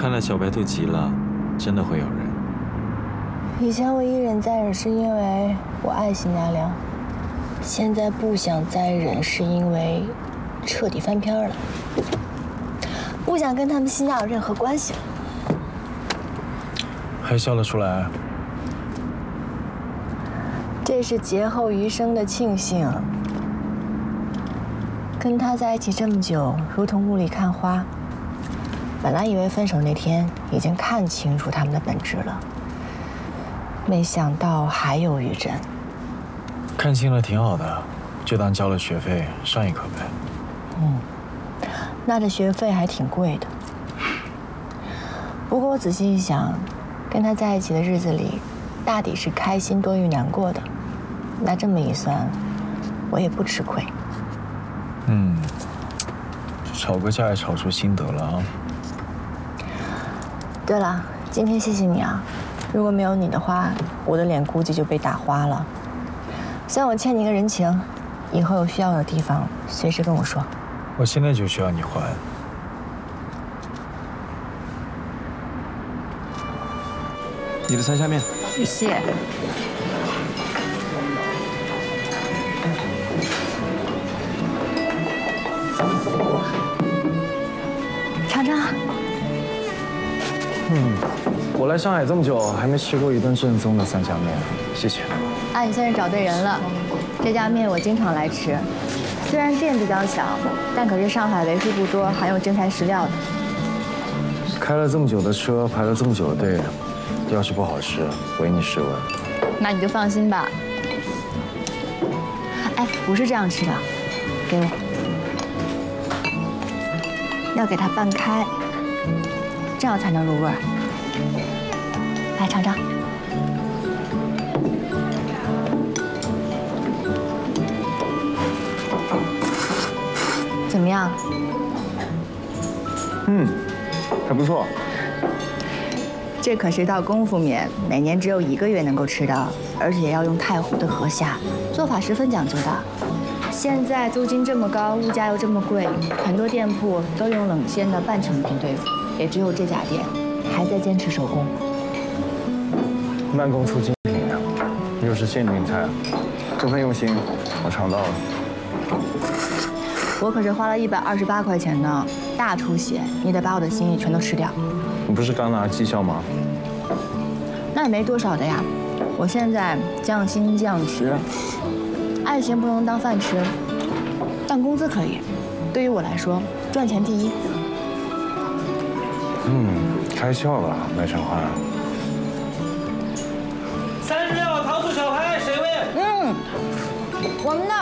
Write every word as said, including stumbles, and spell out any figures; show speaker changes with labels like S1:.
S1: 看来小白兔急了，真的会咬人。
S2: 以前我一忍再忍是因为我爱辛大亮，现在不想再忍是因为彻底翻篇了，不想跟他们辛家有任何关系了。
S3: 还笑得出来？
S2: 这是劫后余生的庆幸。跟他在一起这么久，如同雾里看花。本来以为分手那天已经看清楚他们的本质了，没想到还有余震。
S3: 看清了挺好的，就当交了学费，上一课呗。
S2: 嗯，那这学费还挺贵的。不过我仔细一想，跟他在一起的日子里，大抵是开心多于难过的。那这么一算，我也不吃亏。
S3: 嗯，吵个架也吵出心得了啊。
S2: 对了，今天谢谢你啊，如果没有你的话，我的脸估计就被打花了。算我欠你个人情，以后有需要的地方随时跟我说。
S3: 我现在就需要你还。
S1: 你的菜下面。
S2: 谢。尝尝。
S3: 嗯，我来上海这么久，还没吃过一顿正宗的三家面，谢谢。
S2: 啊，你算是找对人了。这家面我经常来吃，虽然店比较小，但可是上海为数不多含有真材实料的。
S3: 开了这么久的车，排了这么久的队，要是不好吃，唯你是问。
S2: 那你就放心吧。哎，不是这样吃的，给我。要给它拌开，这样才能入味儿。来尝尝。怎么样？
S3: 嗯，还不错。
S2: 这可是道功夫面，每年只有一个月能够吃到，而且要用太湖的河虾，做法十分讲究的。现在租金这么高，物价又这么贵，很多店铺都用冷鲜的半成品对付，也只有这家店还在坚持手工。
S3: 慢工出精品啊，又是限定菜，这份用心我尝到了。
S2: 我可是花了一百二十八块钱呢，大出血，你得把我的心意全都吃掉。
S3: 你不是刚拿绩效吗？
S2: 那也没多少的呀，我现在降薪降职。爱情不能当饭吃，但工资可以。对于我来说，赚钱第一。
S3: 嗯，开窍了，麦承欢。
S4: 三十六糖醋小排，谁喂？
S2: 嗯，我们的。